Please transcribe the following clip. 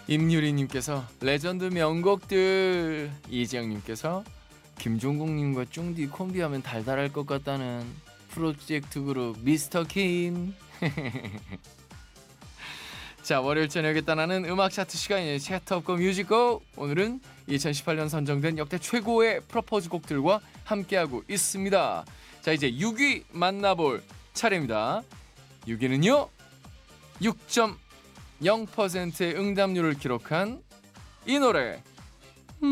임유리님께서 레전드 명곡들. 이지영님께서 김종국님과 쫑디 콤비하면 달달할 것 같다는 프로젝트 그룹 미스터 킴. 자, 월요일 저녁에 떠나는 음악 차트 시간이에요. 차트업고 뮤직고. 오늘은 2018년 선정된 역대 최고의 프로포즈 곡들과 함께하고 있습니다. 자, 이제 6위 만나볼 차례입니다. 6위는요 6.0%의 응답률을 기록한 이 노래